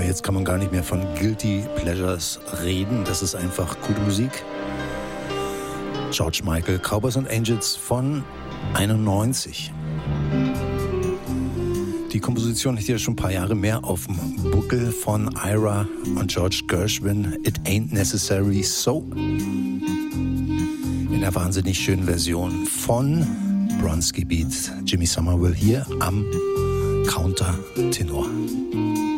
jetzt kann man gar nicht mehr von Guilty Pleasures reden. Das ist einfach gute Musik. George Michael, Cowboys and Angels von 91. Die Komposition liegt ja schon ein paar Jahre mehr auf dem Buckel von Ira und George Gershwin. It Ain't Necessary So. In der wahnsinnig schönen Version von Bronski Beat. Jimmy Somerville hier am Countertenor.